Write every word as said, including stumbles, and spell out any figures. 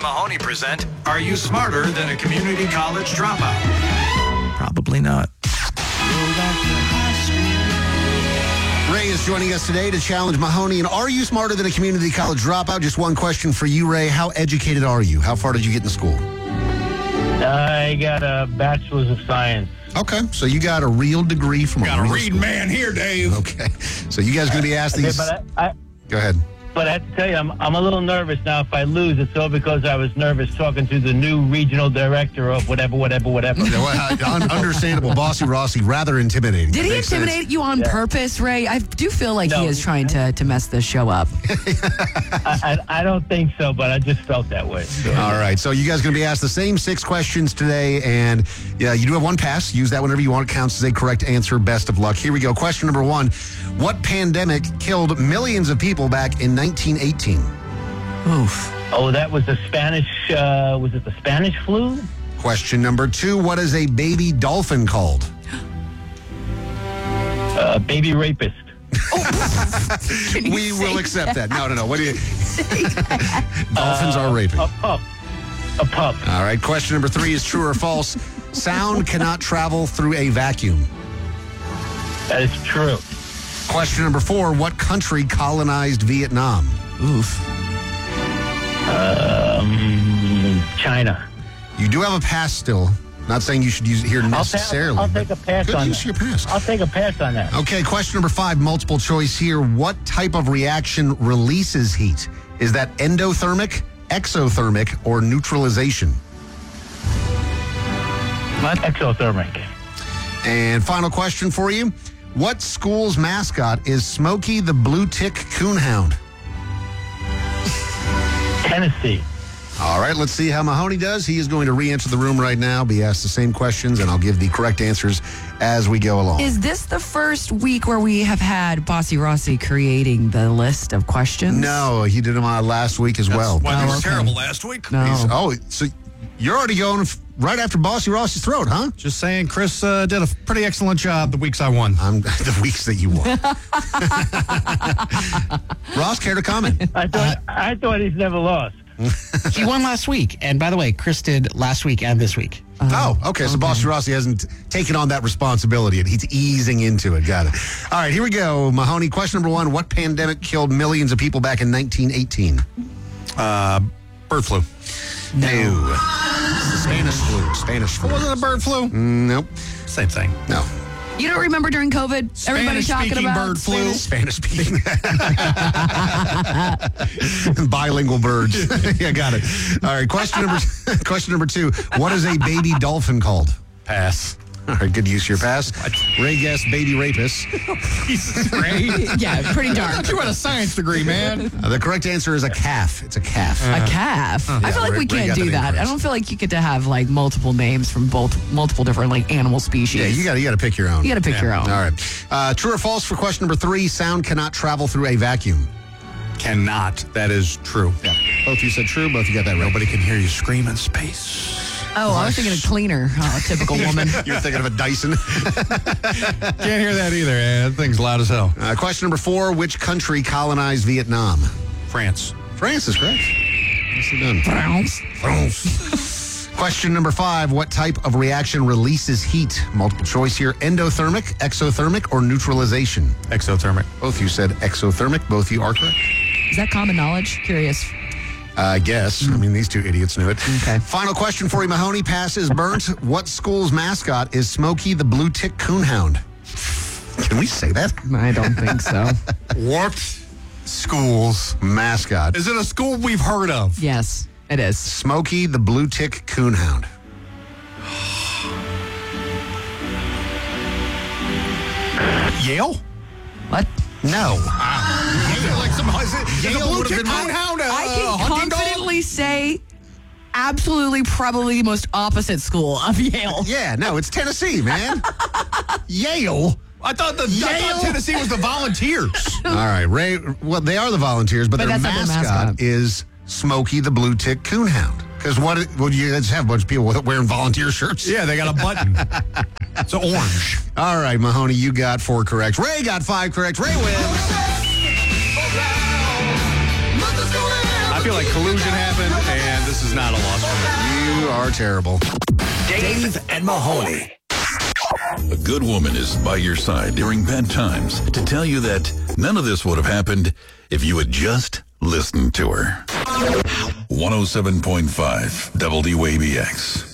and Mahoney present Are You Smarter Than a Community College Dropout? Probably not. Ray is joining us today to challenge Mahoney. And are you smarter than a community college dropout? Just one question for you, Ray. How educated are you? How far did you get in school? I got a bachelor's of science. Okay, so you got a real degree from got a a real reading school. man here, Dave. Okay, so you guys going to be asked these. Okay, but I, I, Go ahead. but I have to tell you, I'm, I'm a little nervous now. If I lose, it's all because I was nervous talking to the new regional director of whatever, whatever, whatever. Yeah, well, un- understandable. Bossy Rossi, rather intimidating. Did he Makes sense. intimidate you on Yeah. purpose, Ray? I do feel like No. he is trying to, to mess this show up. I, I, I don't think so, but I just felt that way. So. All right, so you guys are going to be asked the same six questions today, and yeah, you do have one pass. Use that whenever you want. It counts as a correct answer. Best of luck. Here we go. Question number one. What pandemic killed millions of people back in nineteen eighteen? Oof. Oh, that was the Spanish, uh, was it the Spanish flu? Question number two. What is a baby dolphin called? Uh, baby rapist. Can you We say will accept that. No, no, no. What do you... that? Dolphins are raping. A pup. A pup. All right. Question number three is true or false. Sound cannot travel through a vacuum. That is true. Question number four. What country colonized Vietnam? Oof. Um, China. You do have a pass still. Not saying you should use it here I'll, ta- necessarily. I'll take a but pass good on use that. your pass. I'll take a pass on that. Okay, question number five, multiple choice here. What type of reaction releases heat? Is that endothermic, exothermic, or neutralization? Not exothermic. And final question for you. What school's mascot is Smokey the Blue Tick Coonhound? Tennessee. All right, let's see how Mahoney does. He is going to re-enter the room right now, be asked the same questions, and I'll give the correct answers as we go along. Is this the first week where we have had Bossy Rossi creating the list of questions? No, he did them uh, last week as well. Why they Oh, were okay. terrible last week. No. He's- oh, so you're already going f- right after Bossy Ross's throat, huh? Just saying, Chris uh, did a pretty excellent job the weeks I won. I'm the weeks that you won. Ross, care to comment? I thought I thought he's never lost. He won last week. And by the way, Chris did last week and this week. Oh, okay. So Bossy Rossi hasn't taken on that responsibility, and he's easing into it. Got it. All right, here we go. Mahoney, question number one. What pandemic killed millions of people back in nineteen eighteen? Uh, bird flu. No. Spanish flu. Spanish flu. Was it a bird flu? Nope. Same thing. No. You don't remember during COVID? Everybody talking Spanish-speaking about bird flu. Spanish speaking. Bilingual birds. Yeah, got it. All right, question number question number two. What is a baby dolphin called? Pass. All right, good use of your pass. Ray guessed baby rapist. Jesus, Ray. Yeah, pretty I dark. thought you had a science degree, man. Uh, the correct answer is a calf. It's a calf. A calf. I feel like Ray- we Ray can't got do that that. I incorrect. don't feel like you get to have like multiple names from both multiple different like animal species. Yeah, you got you got to pick your own. You got to pick your own. All right. Uh, true or false for question number three? Sound cannot travel through a vacuum. Cannot. That is true. Yeah. Both of you said true. Both of you got that right. Nobody can hear you scream in space. Oh, I was thinking a cleaner. Oh, a typical woman. You're thinking of a Dyson. Can't hear that either. Man. That thing's loud as hell. Uh, question number four. Which country colonized Vietnam? France. France is correct. Nicely done. France. France. Question number five. What type of reaction releases heat? Multiple choice here. Endothermic, exothermic, or neutralization? Exothermic. Both of you said exothermic. Both of you are correct. Is that common knowledge? Curious. I guess. I mean, these two idiots knew it. Okay. Final question for you, Mahoney. Pass is burnt. What school's mascot is Smokey the Blue Tick Coonhound? Can we say that? I don't think so. What school's Mascot. Is it a school we've heard of? Yes, it is. Smokey the Blue Tick Coonhound. Yale? What? No. Yale, like some, is it, is Yale a blue would've tick been my- coonhound a I can hunting dog? confidently say absolutely probably the most opposite school of Yale. Yeah, no, it's Tennessee, man. Yale. I thought the I Yale? thought Tennessee was the Volunteers. All right, Ray. Well, they are the Volunteers, but, But their that's not their mascot, mascot. is Smokey the Blue Tick Coonhound. Because what would you guys have a bunch of people wearing volunteer shirts? Yeah, they got a button. It's orange. All right, Mahoney, you got four correct. Ray got five correct. Ray wins. I feel like collusion happened, and this is not a loss for me. You are terrible. Dave and Mahoney. A good woman is by your side during bad times to tell you that none of this would have happened if you had just listened to her. one oh seven point five W A B X.